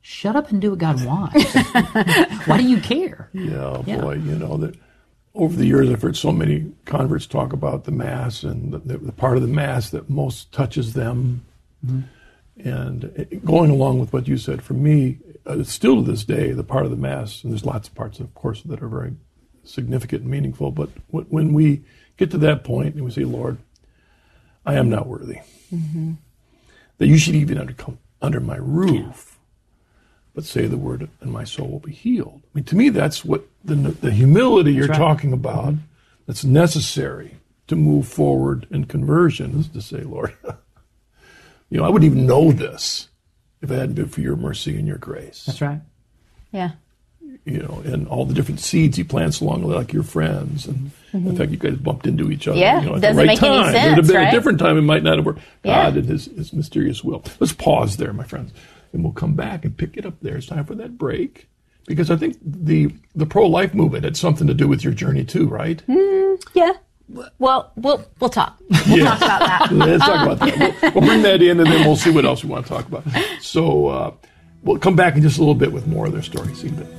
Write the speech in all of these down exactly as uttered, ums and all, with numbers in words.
shut up and do what God wants. Why do you care? Yeah, Yeah. boy, you know, that over the years I've heard so many converts talk about the Mass and the, the part of the Mass that most touches them. Mm-hmm. And it, going along with what you said, for me, uh, still to this day, the part of the Mass, and there's lots of parts, of course, that are very significant and meaningful, but w- when we get to that point and we say, Lord, I am not worthy, mm-hmm. that you should even under, come under my roof, but say the word and my soul will be healed. I mean, to me, that's what the, the humility you're that's right. talking about mm-hmm. that's necessary to move forward in conversion is to say, Lord, you know, I wouldn't even know this if it hadn't been for your mercy and your grace. That's right. Yeah. You know, and all the different seeds he plants along, like your friends. And mm-hmm. in fact, you guys bumped into each other. Yeah, you know, at doesn't the right make time. any sense, If it had been right? a different time, it might not have worked. Yeah. God and his, his mysterious will. Let's pause there, my friends, and we'll come back and pick it up there. It's time for that break. Because I think the the pro-life movement had something to do with your journey too, right? Mm, yeah. Well, we'll we'll talk. We'll Yeah. talk about that. Let's talk about that. We'll, we'll bring that in, and then we'll see what else we want to talk about. So uh, we'll come back in just a little bit with more of their story. See you in a bit.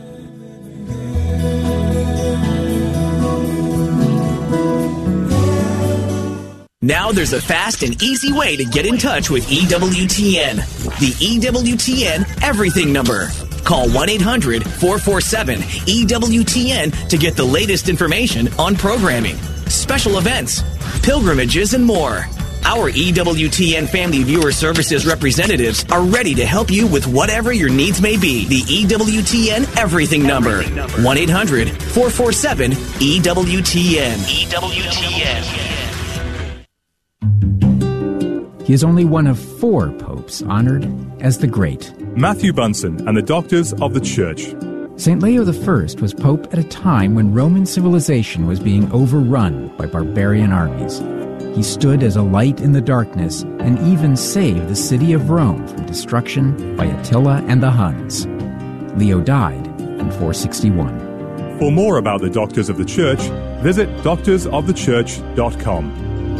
Now there's a fast and easy way to get in touch with E W T N. The E W T N Everything Number. Call one eight hundred four four seven E W T N to get the latest information on programming, special events, pilgrimages, and more. Our E W T N Family Viewer Services representatives are ready to help you with whatever your needs may be. The E W T N Everything Number. one eight hundred four four seven E W T N. E W T N. He is only one of four popes honored as the Great. Matthew Bunson and the Doctors of the Church. Saint Leo the First was pope at a time when Roman civilization was being overrun by barbarian armies. He stood as a light in the darkness and even saved the city of Rome from destruction by Attila and the Huns. Leo died in four sixty-one. For more about the Doctors of the Church, visit doctors of the church dot com.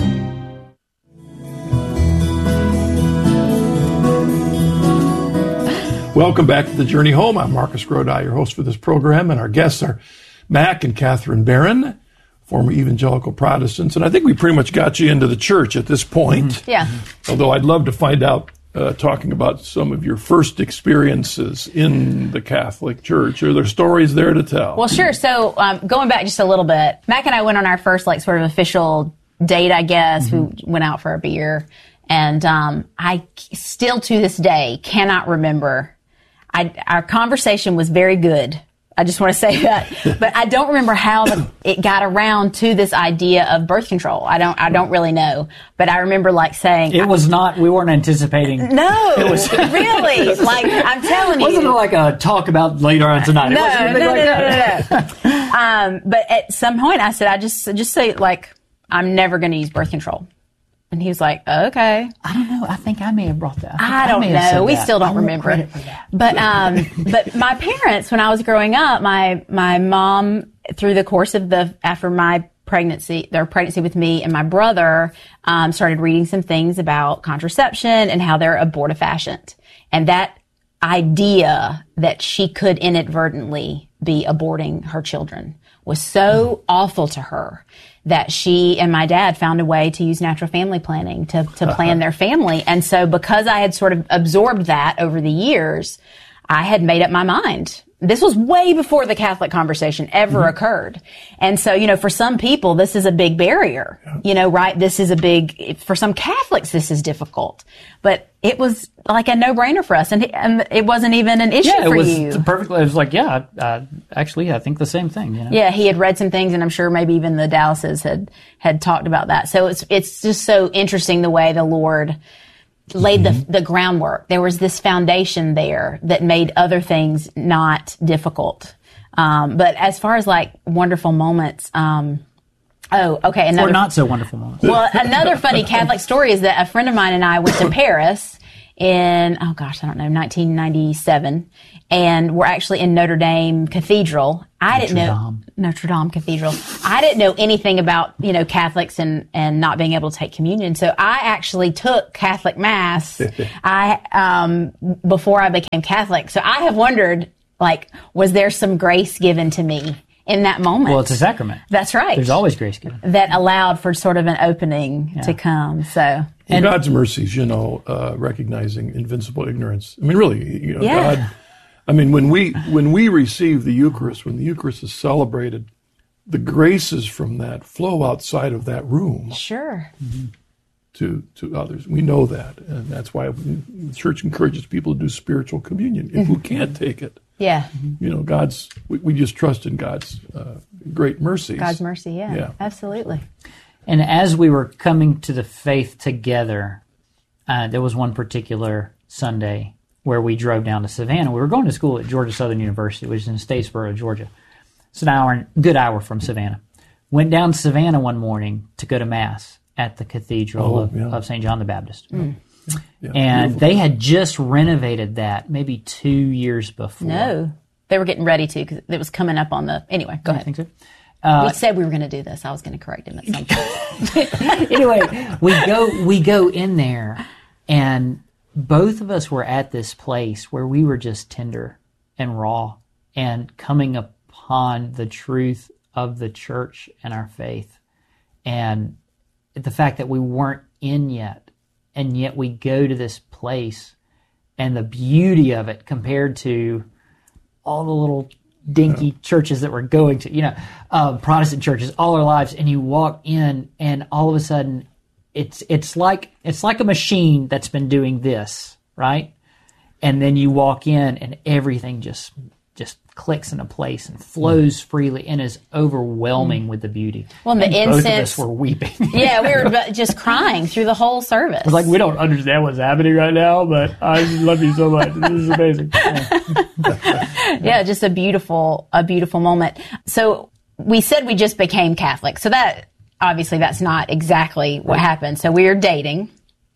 Welcome back to The Journey Home. I'm Marcus Grodi, your host for this program, and our guests are Mac and Catherine Barron, former evangelical Protestants, and I think we pretty much got you into the church at this point. Mm-hmm. Yeah. Although I'd love to find out, uh, talking about some of your first experiences in the Catholic Church. Are there stories there to tell? Well, sure. So um, going back just a little bit, Mac and I went on our first like sort of official date, I guess. Mm-hmm. We went out for a beer, and um, I still to this day cannot remember. I, our conversation was very good. I just want to say that, but I don't remember how the, it got around to this idea of birth control. I don't, I don't really know, but I remember like saying it was not. We weren't anticipating. No, it was really like I'm telling you. Wasn't it like a talk about later on tonight? No, it wasn't no, like no, that. no, no, no. um, but at some point, I said, I just, just say like, I'm never going to use birth control. And he was like, okay. I don't know. I think I may have brought that. I, I don't know. We still don't remember. But um, but my parents, when I was growing up, my my mom, through the course of the after my pregnancy, their pregnancy with me and my brother, um, started reading some things about contraception and how they're abortifacient, and that idea that she could inadvertently be aborting her children was so mm. awful to her that she and my dad found a way to use natural family planning to, to plan their family. And so because I had sort of absorbed that over the years, I had made up my mind. This was way before the Catholic conversation ever mm-hmm. occurred. And so, you know, for some people, this is a big barrier, yeah. you know, right? This is a big, for some Catholics, this is difficult, but it was like a no-brainer for us. And, and it wasn't even an issue yeah, for it was you. Perfectly. It was like, yeah, uh, actually, I think the same thing. You know? Yeah, he had read some things, and I'm sure maybe even the Dallases had, had talked about that. So it's, it's just so interesting the way the Lord laid mm-hmm. the, the groundwork. There was this foundation there that made other things not difficult. Um, but as far as like wonderful moments, um, oh, okay. Another, or not so wonderful moments. Well, another funny Catholic story is that a friend of mine and I went to Paris in, oh gosh, I don't know, nineteen ninety-seven. And we're actually in Notre Dame Cathedral. I didn't Notre know Dame. Notre Dame Cathedral. I didn't know anything about, you know, Catholics and, and not being able to take communion. So I actually took Catholic Mass I um, before I became Catholic. So I have wondered, like, was there some grace given to me in that moment? Well, it's a sacrament. That's right. There's always grace given. That allowed for sort of an opening Yeah. to come. So Well, And- God's mercies, you know, uh, recognizing invincible ignorance. I mean, really, you know, Yeah. God. I mean, when we when we receive the Eucharist, when the Eucharist is celebrated, the graces from that flow outside of that room sure. to to others. We know that, and that's why the Church encourages people to do spiritual communion. If Mm-hmm. who can't take it, Yeah. you know, God's. We, we just trust in God's uh, great mercies. God's mercy. Yeah. Yeah. Absolutely. And as we were coming to the faith together, uh, there was one particular Sunday where we drove down to Savannah. We were going to school at Georgia Southern University, which is in Statesboro, Georgia. It's an hour, good hour from Savannah. Went down to Savannah one morning to go to Mass at the Cathedral Oh, of, yeah. of Saint John the Baptist. Mm. Yeah, And beautiful. they had just renovated that maybe two years before. No. They were getting ready to because it was coming up on the. Anyway, go I ahead. think so. we said we were going to do this. I was going to correct him at some point. Anyway, we go we go in there, and both of us were at this place where we were just tender and raw and coming upon the truth of the church and our faith, and the fact that we weren't in yet, and yet we go to this place, and the beauty of it compared to all the little dinky churches that we're going to, you know, uh, Protestant churches all our lives, and you walk in, and all of a sudden, it's it's like it's like a machine that's been doing this, right? And then you walk in, and everything just just clicks into place and flows freely, and is overwhelming with the beauty. Well, and the And both of incense- us were weeping. Yeah, we were bu- just crying through the whole service. Like, we don't understand what's happening right now, but I just love you so much. This is amazing. Yeah. Yeah, just a beautiful, a beautiful moment. So we said we just became Catholic. So that, obviously, that's not exactly what happened. So we were dating,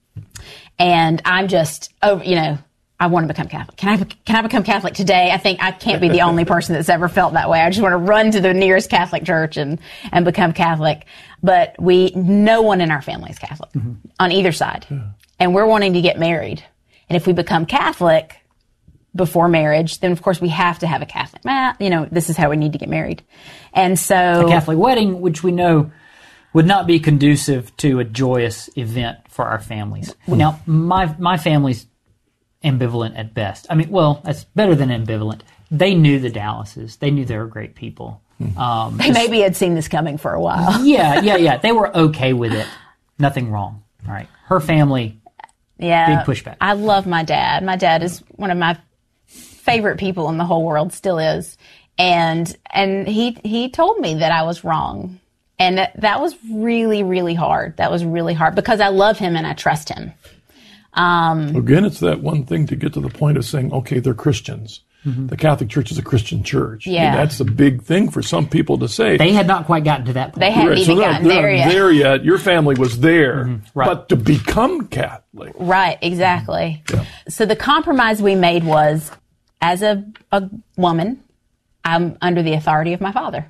and I'm just, oh, you know, I want to become Catholic. Can I, can I become Catholic today? I think I can't be the only person that's ever felt that way. I just want to run to the nearest Catholic church and, and become Catholic. But we, no one in our family is Catholic on either side. Yeah. And we're wanting to get married. And if we become Catholic before marriage, then of course we have to have a Catholic mass. You know, this is how we need to get married. And so A Catholic wedding, which we know would not be conducive to a joyous event for our families. Now, my my family's ambivalent at best. I mean, well, that's better than ambivalent. They knew the Dallases. They knew they were great people. Um, they maybe had seen this coming for a while. yeah, yeah, yeah. They were okay with it. Nothing wrong. All right. Her family, Yeah. big pushback. I love my dad. My dad is one of my favorite people in the whole world, still is. And and he he told me that I was wrong. And that, that was really, really hard. That was really hard because I love him and I trust him. Um, Again, it's that one thing to get to the point of saying, okay, they're Christians. Mm-hmm. The Catholic Church is a Christian church. Yeah. And that's a big thing for some people to say. They had not quite gotten to that point. They hadn't Right, even so they're, gotten they're there not yet. there yet. Your family was there. Mm-hmm. Right. But to become Catholic. Right, exactly. Yeah. So the compromise we made was, as a, a woman, I'm under the authority of my father.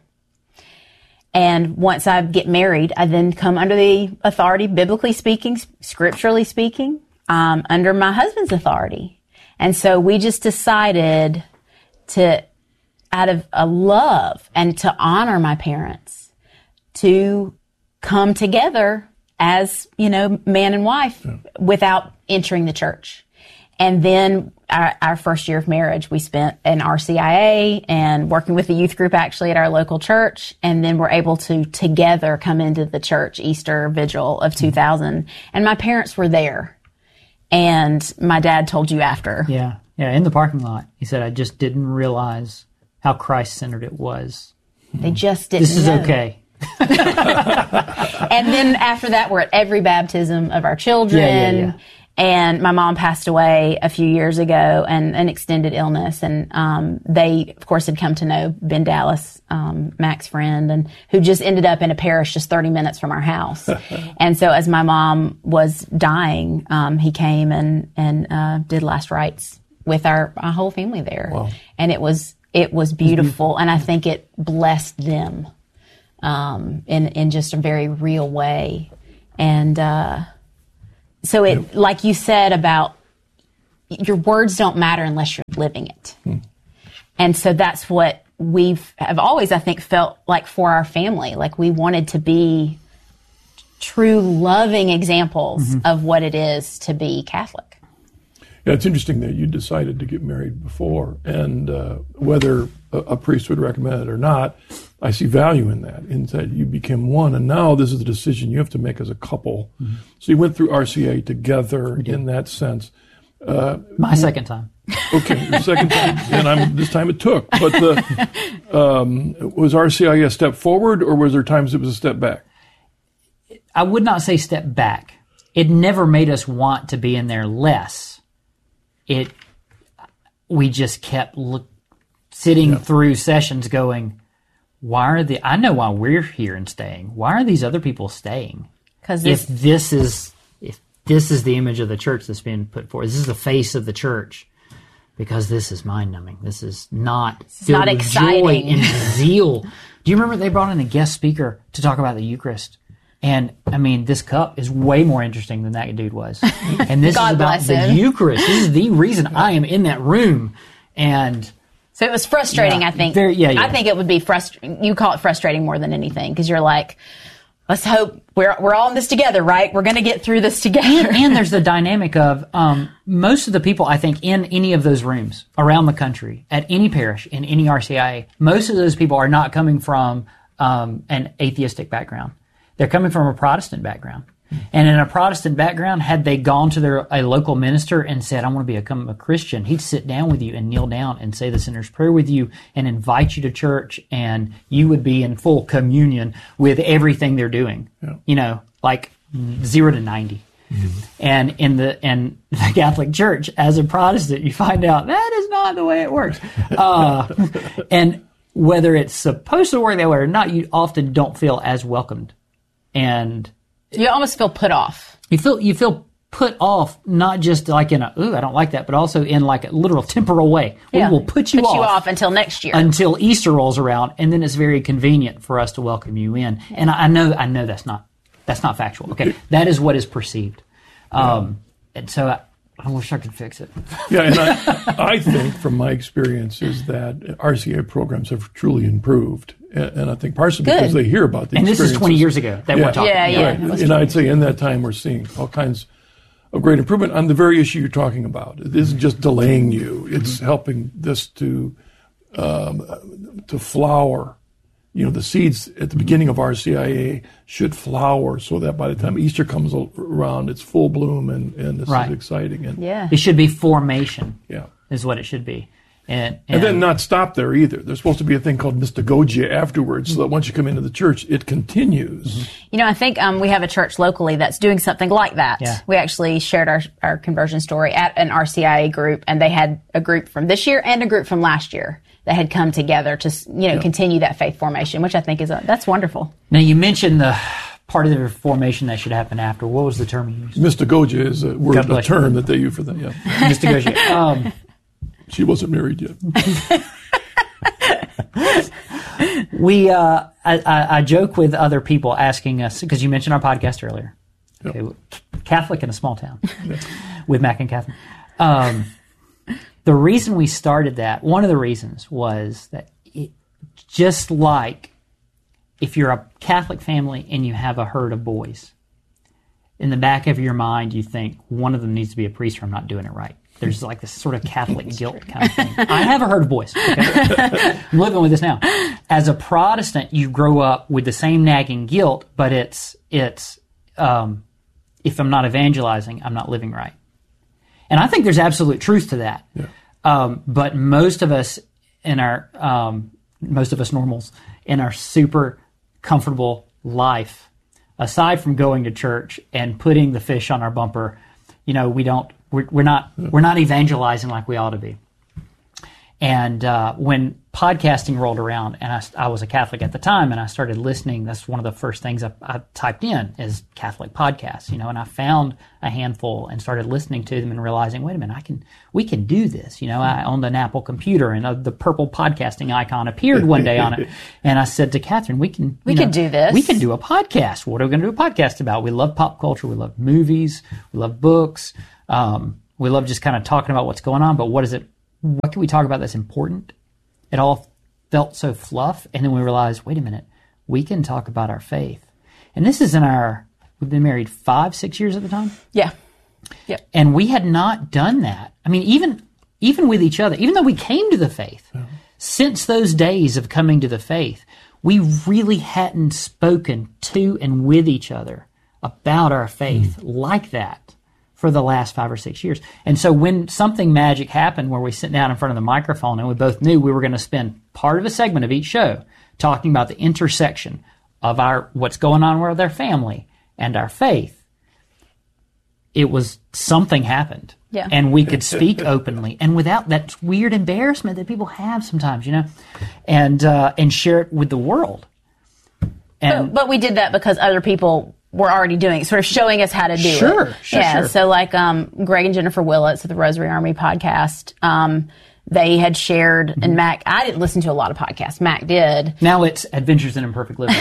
And once I get married, I then come under the authority, biblically speaking, scripturally speaking, um, under my husband's authority. And so we just decided to, out of a love and to honor my parents, to come together as, you know, man and wife yeah. without entering the church. And then our, our first year of marriage, we spent in R C I A and working with the youth group actually at our local church. And then we're able to together come into the church Easter Vigil of two thousand. And my parents were there. And my dad told you after. Yeah. Yeah. In the parking lot, he said, I just didn't realize how Christ-centered it was. They just didn't This is know. okay. And then after that, we're at every baptism of our children. Yeah, yeah, yeah. And my mom passed away a few years ago and an extended illness. And um, they, of course, had come to know Ben Dallas, um, Mac's friend, and who just ended up in a parish just thirty minutes from our house. And so as my mom was dying, um, he came and, and uh, did last rites with our, our whole family there. Wow. And it was it was beautiful, and I think it blessed them um, in in just a very real way. And uh, so it, yep. like you said about your words don't matter unless you're living it. Hmm. And so that's what we've have always, I think, felt like for our family. Like we wanted to be true, loving examples mm-hmm. of what it is to be Catholic. Yeah, it's interesting that you decided to get married before, and uh, whether a, a priest would recommend it or not, I see value in that, in that you became one, and now this is the decision you have to make as a couple. Mm-hmm. So you went through R C A together in that sense. Uh, My second time. Okay, your second time, and I'm this time it took. But the, um, was R C I A a step forward, or was there times it was a step back? I would not say step back. It never made us want to be in there less. It, we just kept look, sitting yeah. through sessions going, why are the, I know why we're here and staying. Why are these other people staying? Because if this is, if this is the image of the church that's being put forward, this is the face of the church, because this is mind-numbing. This is not it's filled not with exciting. Joy and zeal. Do you remember they brought in a guest speaker to talk about the Eucharist? And, I mean, this cup is way more interesting than that dude was. And this God is about bless the him. Eucharist. This is the reason I am in that room. And so it was frustrating, yeah, I think. very, yeah, yeah. I think it would be frustrating. You call it frustrating more than anything, because you're like, let's hope we're we're all in this together, right? We're going to get through this together. And, and there's the dynamic of um, most of the people, I think, in any of those rooms around the country, at any parish, in any R C I A, most of those people are not coming from um, an atheistic background. They're coming from a Protestant background. And in a Protestant background, had they gone to their a local minister and said, I want to become a Christian, he'd sit down with you and kneel down and say the sinner's prayer with you and invite you to church, and you would be in full communion with everything they're doing. Yeah. You know, like zero to ninety. Mm-hmm. And in the in the Catholic Church, as a Protestant, you find out that is not the way it works. Uh, and whether it's supposed to work that way or not, you often don't feel as welcomed. And you almost feel put off. You feel you feel put off, not just like in a, ooh, I don't like that, but also in like a literal temporal way. Yeah. We will put you put off. you off until next year. Until Easter rolls around, and then it's very convenient for us to welcome you in. Yeah. And I, I know I know that's not that's not factual. Okay. That is what is perceived. Um, yeah. And so I, I wish I could fix it. Yeah, and I, I think from my experience is that R C A programs have truly improved. And I think partially Good. because they hear about the and experiences. And this is twenty years ago that yeah. we're talking yeah, about. Yeah, right. yeah. And I'd say in that time we're seeing all kinds of great improvement on the very issue you're talking about. It isn't just delaying you. It's mm-hmm. helping this to um, to flower. You know, the seeds at the beginning of R C I A should flower so that by the time Easter comes around, it's full bloom, and, and this right. is exciting. And yeah. It should be formation. Yeah. Is what it should be. And, and, and then not stop there either. There's supposed to be a thing called mystagogia afterwards, so that once you come into the church, it continues. Mm-hmm. You know, I think um, we have a church locally that's doing something like that. Yeah. We actually shared our, our conversion story at an R C I A group, and they had a group from this year and a group from last year that had come together to, you know, yeah. continue that faith formation, which I think is a, that's wonderful. Now, you mentioned the part of the formation that should happen after. What was the term you used? Mystagogia is a word, a term that they use for that. Yeah. Mystagogia. Um, She wasn't married yet. we, uh, I, I, I joke with other people asking us, because you mentioned our podcast earlier. Yep. Okay, Catholic in a small town with Mac and Catherine. Um, the reason we started that, one of the reasons was that it, just like if you're a Catholic family and you have a herd of boys, in the back of your mind you think one of them needs to be a priest or I'm not doing it right. There's like this sort of Catholic guilt kind of thing. I have a herd of boys. Okay? I'm living with this now. As a Protestant, you grow up with the same nagging guilt, but it's it's um, if I'm not evangelizing, I'm not living right. And I think there's absolute truth to that. Yeah. Um, but most of us in our um, most of us normals in our super comfortable life, aside from going to church and putting the fish on our bumper, you know, we don't. We're, we're not we're not evangelizing like we ought to be. And uh, when podcasting rolled around, and I, I was a Catholic at the time, and I started listening. That's one of the first things I, I typed in is Catholic podcasts, you know, and I found a handful and started listening to them and realizing, wait a minute, I can, we can do this. You know, I owned an Apple computer, and uh, the purple podcasting icon appeared one day on it, and I said to Catherine, we can, we you can know, do this. We can do a podcast. What are we going to do a podcast about? We love pop culture. We love movies. We love books. Um, we love just kind of talking about what's going on, but what is it? What can we talk about that's important? It all felt so fluff, and then we realized, wait a minute, we can talk about our faith. And this is in our, we've been married five, six years at the time? Yeah. Yeah. And we had not done that. I mean, even even with each other, even though we came to the faith, yeah. since those days of coming to the faith, we really hadn't spoken to and with each other about our faith mm. like that for the last five or six years. And so when something magic happened where we sit down in front of the microphone and we both knew we were going to spend part of a segment of each show talking about the intersection of our what's going on with our family and our faith, it was something happened. Yeah. And we could speak openly and without that weird embarrassment that people have sometimes, you know, and uh, and share it with the world. And but, but we did that because other people were already doing it, sort of showing us how to do sure, it. Sure, yeah, sure. So like um, Greg and Jennifer Willits of the Rosary Army podcast, um, they had shared, mm-hmm. and Mac, I didn't listen to a lot of podcasts. Mac did. Now it's Adventures in Imperfect Living.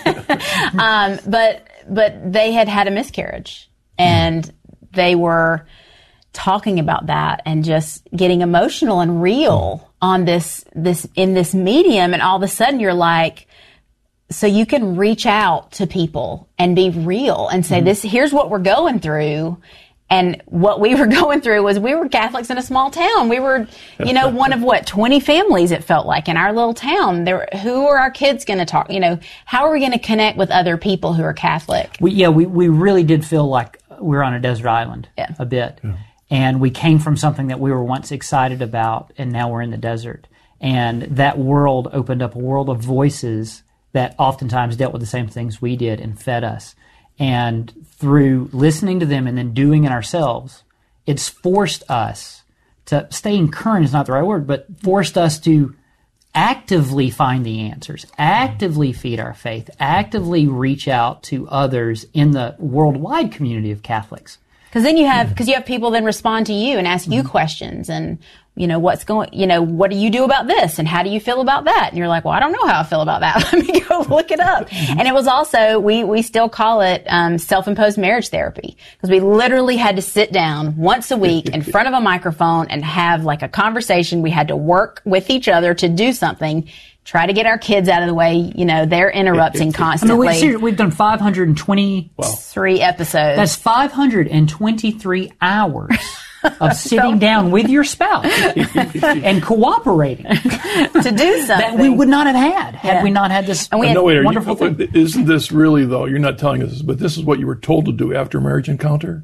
um, but but they had had a miscarriage, and mm-hmm. they were talking about that and just getting emotional and real mm-hmm. on this this in this medium, and all of a sudden you're like, so you can reach out to people and be real and say, mm-hmm. this, here's what we're going through. And what we were going through was we were Catholics in a small town. We were, you know, one of what, twenty families it felt like in our little town. There, who are our kids going to talk? You know, how are we going to connect with other people who are Catholic? We, yeah, we, we really did feel like we were on a desert island yeah. a bit. Yeah. And we came from something that we were once excited about, and now we're in the desert. And that world opened up a world of voices that oftentimes dealt with the same things we did and fed us. And through listening to them and then doing it ourselves, it's forced us to, staying current is not the right word, but forced us to actively find the answers, actively feed our faith, actively reach out to others in the worldwide community of Catholics. Because then you have, because you have people then respond to you and ask you mm-hmm. questions and, you know, what's going, you know, what do you do about this? And how do you feel about that? And you're like, well, I don't know how I feel about that. Let me go look it up. Mm-hmm. And it was also, we, we still call it, um, self-imposed marriage therapy. Because we literally had to sit down once a week in front of a microphone and have like a conversation. We had to work with each other to do something. Try to get our kids out of the way. You know, they're interrupting constantly. I mean, we, we've done five hundred twenty-three wow. episodes. That's five hundred twenty-three hours of sitting down with your spouse and cooperating to do something that we would not have had had yeah. we not had this and we had no, wait, wonderful you, thing. Isn't this really, though, you're not telling us this, but this is what you were told to do after a marriage encounter?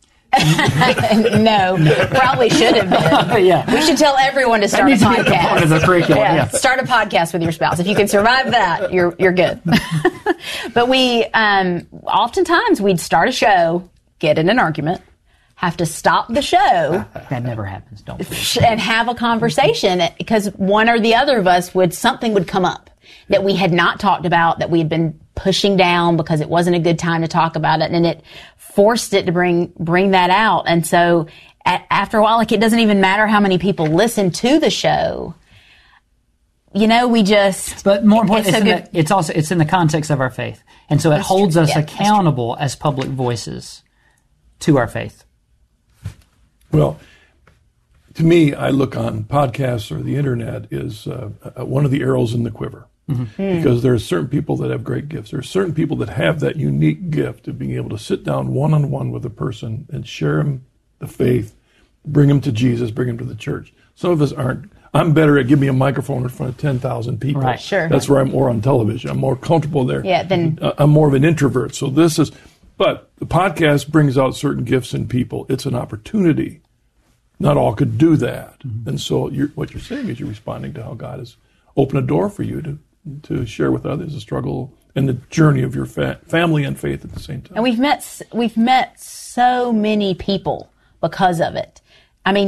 no, probably should have been. yeah. We should tell everyone to start a podcast. Part of the curriculum. Yeah. Yeah. Start a podcast with your spouse. If you can survive that, you're you're good. But we, um, oftentimes we'd start a show, get in an argument, have to stop the show. That never happens, don't we? And have a conversation because one or the other of us would, something would come up that we had not talked about, that we had been pushing down because it wasn't a good time to talk about it. And it forced it to bring, bring that out. And so at, after a while, like it doesn't even matter how many people listen to the show. You know, we just. But more important, it's, it's, so in the, it's also, it's in the context of our faith. And so it that's holds true. us Yeah, accountable as public voices to our faith. Well, to me, I look on podcasts or the internet as uh, one of the arrows in the quiver. Mm-hmm. Because there are certain people that have great gifts. There are certain people that have that unique gift of being able to sit down one-on-one with a person and share them the faith, bring them to Jesus, bring them to the church. Some of us aren't. I'm better at give me a microphone in front of ten thousand people. Right, sure. That's where I'm more on television. I'm more comfortable there. Yeah, then I'm more of an introvert. So this is, but the podcast brings out certain gifts in people. It's an opportunity. Not all could do that. Mm-hmm. And so you're, what you're saying is you're responding to how God has opened a door for you to to share with others the struggle and the journey of your fa- family and faith at the same time. And we've met we've met so many people because of it. I mean,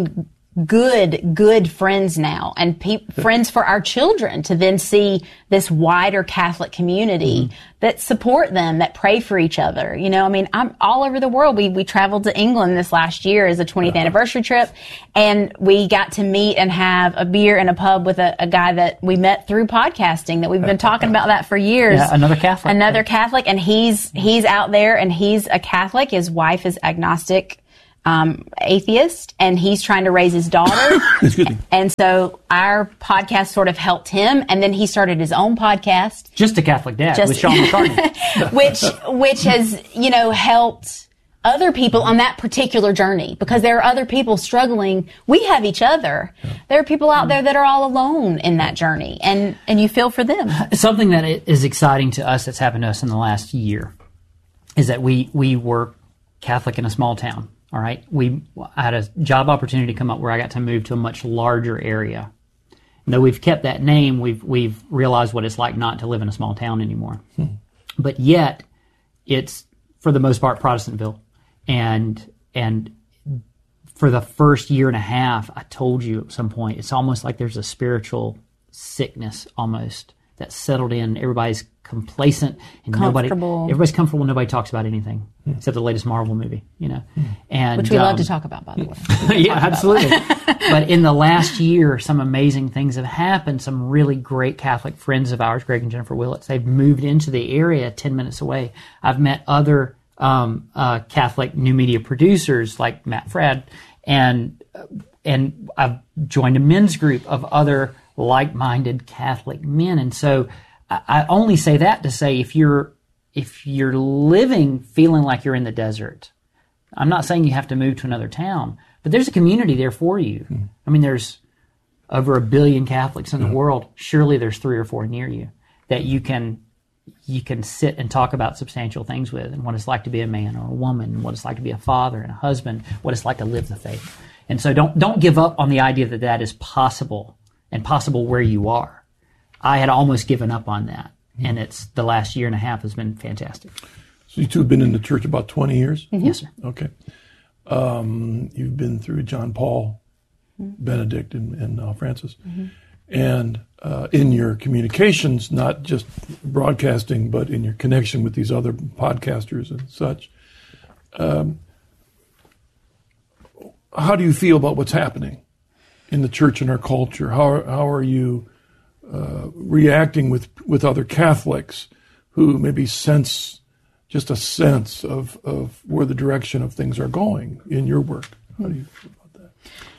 good, good friends now, and pe- friends for our children, to then see this wider Catholic community mm-hmm. that support them, that pray for each other. You know, I mean, I'm all over the world. We we traveled to England this last year as a twentieth uh-huh. anniversary trip, and we got to meet and have a beer in a pub with a, a guy that we met through podcasting, that we've been talking about that for years. Yeah, another Catholic. Another Catholic, and he's he's out there, and he's a Catholic. His wife is agnostic. Um, atheist, and he's trying to raise his daughter. Excuse me. And so our podcast sort of helped him, and then he started his own podcast. Just a Catholic Dad Just, with Sean McCartney. which, which has, you know, helped other people on that particular journey, because there are other people struggling. We have each other. Yeah. There are people out there that are all alone in that journey, and, and you feel for them. Something that is exciting to us that's happened to us in the last year is that we, we were Catholic in a small town. All right. We I had a job opportunity come up where I got to move to a much larger area. And though we've kept that name, we've we've realized what it's like not to live in a small town anymore. Hmm. But yet, it's for the most part Protestantville, and and for the first year and a half, I told you at some point, it's almost like there's a spiritual sickness almost that's settled in. Everybody's complacent and nobody everybody's comfortable. Nobody talks about anything mm. except the latest Marvel movie, you know. Mm. And which we um, love to talk about, by the way. Yeah, absolutely. But in the last year, some amazing things have happened. Some really great Catholic friends of ours, Greg and Jennifer Willits, they've moved into the area ten minutes away. I've met other um, uh, Catholic new media producers like Matt Frad, and and I've joined a men's group of other like-minded Catholic men, and so I only say that to say if you're if you're living feeling like you're in the desert, I'm not saying you have to move to another town, but there's a community there for you. Mm-hmm. I mean, there's over a billion Catholics in mm-hmm. the world. Surely there's three or four near you that you can you can sit and talk about substantial things with, and what it's like to be a man or a woman, and what it's like to be a father and a husband, what it's like to live the faith. And so don't don't give up on the idea that that is possible, and possible where you are. I had almost given up on that, and it's the last year and a half has been fantastic. So you two have been in the church about twenty years? Mm-hmm. Yes, sir. Okay. Um, you've been through John Paul, mm-hmm. Benedict, and, and uh, Francis. Mm-hmm. And uh, in your communications, not just broadcasting, but in your connection with these other podcasters and such, um, how do you feel about what's happening in the church and our culture? How how are you Uh, reacting with, with other Catholics who maybe sense just a sense of, of where the direction of things are going in your work? How do you feel about that?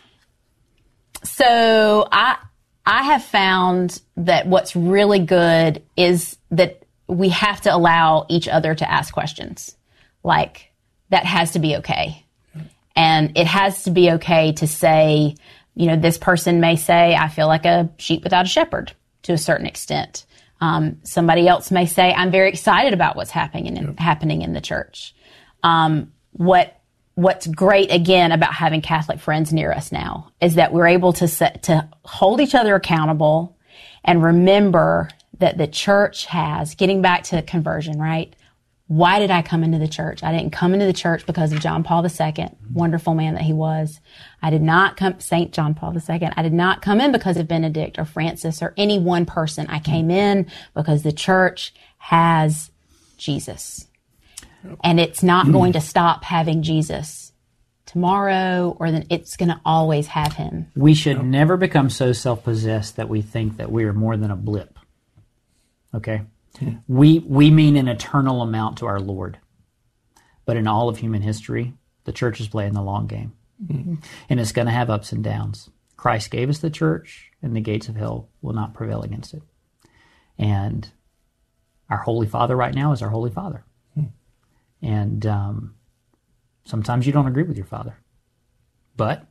So I I have found that what's really good is that we have to allow each other to ask questions. Like, that has to be okay. And it has to be okay to say, you know, this person may say, I feel like a sheep without a shepherd, to a certain extent. Um, somebody else may say, I'm very excited about what's happening in, yep. happening in the church. Um, what What's great, again, about having Catholic friends near us now is that we're able to set, to hold each other accountable and remember that the church has, getting back to conversion, right? Why did I come into the church? I didn't come into the church because of John Paul the Second, wonderful man that he was. I did not come, Saint John Paul the Second. I did not come in because of Benedict or Francis or any one person. I came in because the church has Jesus. And it's not going to stop having Jesus tomorrow, or then it's going to always have him. We should yep. never become so self-possessed that we think that we are more than a blip. Okay? Hmm. We we mean an eternal amount to our Lord. But in all of human history, the church is playing the long game. Mm-hmm. And it's going to have ups and downs. Christ gave us the church, and the gates of hell will not prevail against it. And our Holy Father right now is our Holy Father. Hmm. And um, sometimes you don't agree with your Father. But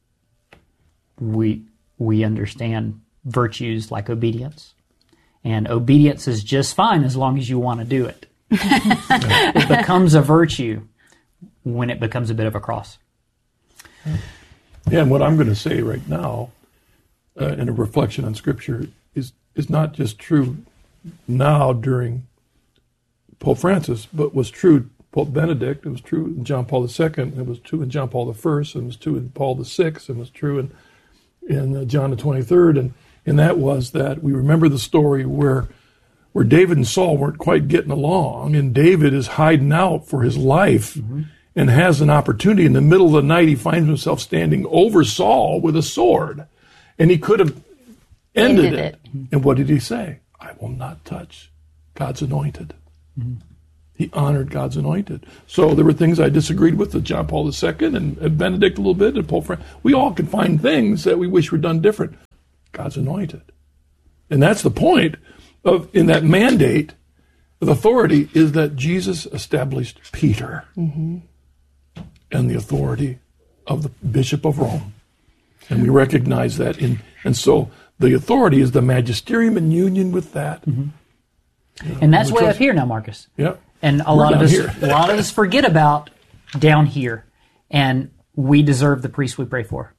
we we understand virtues like obedience. And obedience is just fine as long as you want to do it. It becomes a virtue when it becomes a bit of a cross. Yeah, and what I'm going to say right now, uh, in a reflection on Scripture, is is not just true now during Pope Francis, but was true Pope Benedict. It was true in John Paul the Second. It was true in John Paul the First. It was true in Paul the Sixth. It was true in in uh, John the Twenty-third. And and that was that we remember the story where where David and Saul weren't quite getting along, and David is hiding out for his life mm-hmm. and has an opportunity. In the middle of the night, he finds himself standing over Saul with a sword, and he could have ended, ended it. it. And what did he say? I will not touch God's anointed. Mm-hmm. He honored God's anointed. So there were things I disagreed with, with John Paul the Second and, and Benedict a little bit, and Pope Francis. We all can find things that we wish were done different. God's anointed. And that's the point of in that mandate of authority is that Jesus established Peter mm-hmm. and the authority of the Bishop of Rome. And we recognize that. in And so the authority is the magisterium in union with that. Mm-hmm. You know, and that's way trust. Up here now, Marcus. Yep. And a We're lot of us, a lot of us forget about down here, and we deserve the priest we pray for.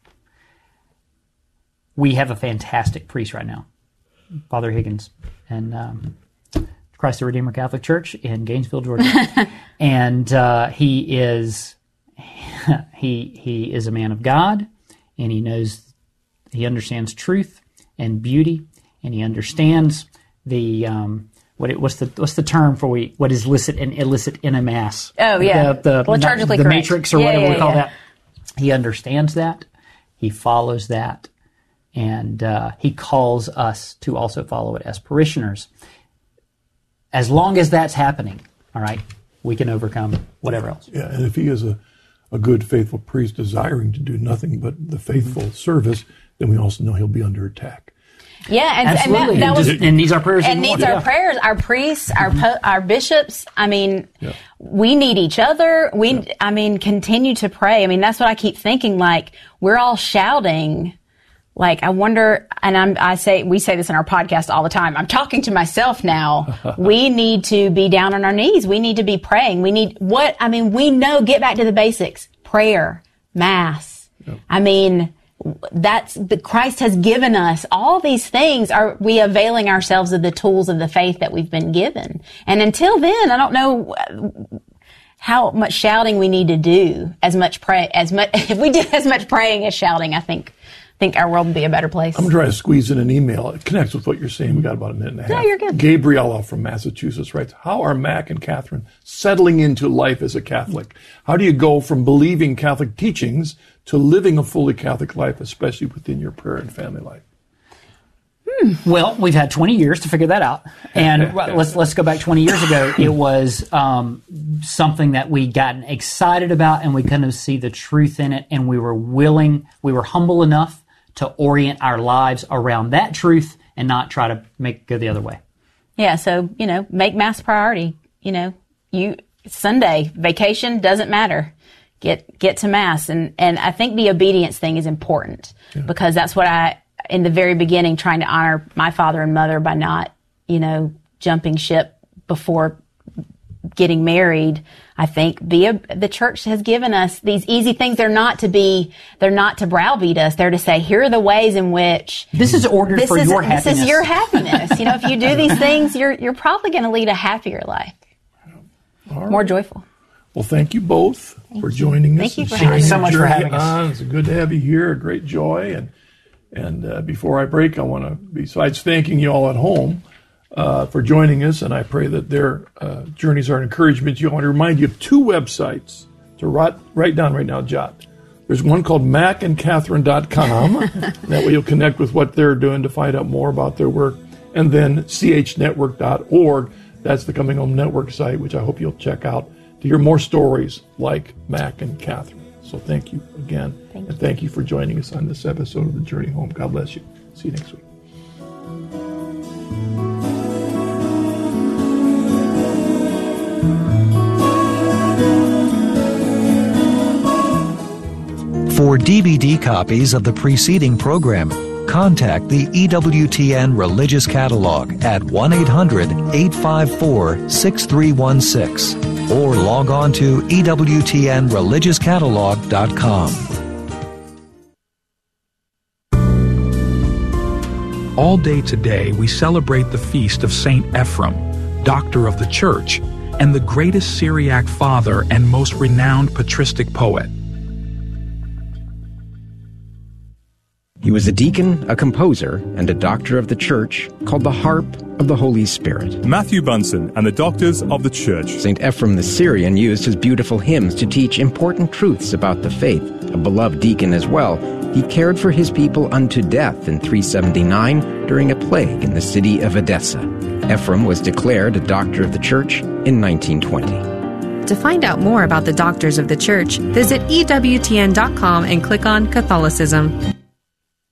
We have a fantastic priest right now, Father Higgins, and um, Christ the Redeemer Catholic Church in Gainesville, Georgia, and uh, he is he he is a man of God, and he knows he understands truth and beauty, and he understands the. Um, What it, what's the what's the term for we what is licit and illicit in a mass? Oh yeah, the, the, liturgically the correct. matrix or yeah, whatever yeah, we call yeah. that. He understands that, he follows that, and uh, he calls us to also follow it as parishioners. As long as that's happening, all right, we can overcome whatever else. Yeah, and if he is a, a good, faithful priest desiring to do nothing but the faithful mm-hmm. service, then we also know he'll be under attack. Yeah, and, Absolutely. and that, that was and needs our prayers. And needs our yeah. prayers. Our priests, our mm-hmm. our bishops. I mean, yeah. we need each other. We, yeah. I mean, continue to pray. I mean, that's what I keep thinking. Like we're all shouting. Like I wonder, and I'm, I say we say this in our podcast all the time. I'm talking to myself now. We need to be down on our knees. We need to be praying. We need what? I mean, we know. Get back to the basics: prayer, mass. Yeah. I mean. That's the Christ has given us all these things. Are we availing ourselves of the tools of the faith that we've been given? And until then, I don't know how much shouting we need to do. As much pray, as much if we did as much praying as shouting, I think I think our world would be a better place. I'm going to try to squeeze in an email. It connects with what you're saying. We got about a minute and a half. No, you're good. Gabriella from Massachusetts writes, how are Mac and Catherine settling into life as a Catholic? How do you go from believing Catholic teachings to living a fully Catholic life, especially within your prayer and family life? Hmm. Well, we've had twenty years to figure that out. And let's let's go back twenty years ago. It was um, something that we gotten excited about, and we kind of see the truth in it, and we were willing, we were humble enough to orient our lives around that truth and not try to make it go the other way. Yeah, so, you know, make mass priority. You know, you Sunday, vacation, doesn't matter. Get get to mass. And, and I think the obedience thing is important yeah. because that's what I, in the very beginning, trying to honor my father and mother by not, you know, jumping ship before getting married. I think be a, the church has given us these easy things. They're not to be, they're not to browbeat us. They're to say, here are the ways in which this is ordered this for is, your happiness. This is your happiness. You know, if you do these things, you're, you're probably going to lead a happier life. Right. More joyful. Well, thank you both thank for you. joining us. Thank you for having us. so much for having us. On. It's good to have you here. A great joy. And, and uh, before I break, I want to, besides thanking you all at home, Uh, for joining us, and I pray that their uh, journeys are an encouragement to you. I want to remind you of two websites to write, write down right now, Jot. There's one called mac and catherine dot com. That way you'll connect with what they're doing to find out more about their work. And then c h network dot org. That's the Coming Home Network site, which I hope you'll check out to hear more stories like Mac and Catherine. So thank you again. Thank and you. thank you for joining us on this episode of The Journey Home. God bless you. See you next week. For D V D copies of the preceding program, contact the E W T N Religious Catalog at one eight hundred eight five four six three one six or log on to E W T N religious catalog dot com. All day today, we celebrate the feast of Saint Ephrem, Doctor of the Church, and the greatest Syriac father and most renowned patristic poet. He was a deacon, a composer, and a doctor of the church, called the Harp of the Holy Spirit. Matthew Bunson and the Doctors of the Church. Saint Ephrem the Syrian used his beautiful hymns to teach important truths about the faith. A beloved deacon as well, he cared for his people unto death in three seventy-nine during a plague in the city of Edessa. Ephrem was declared a Doctor of the Church in nineteen twenty. To find out more about the Doctors of the Church, visit E W T N dot com and click on Catholicism.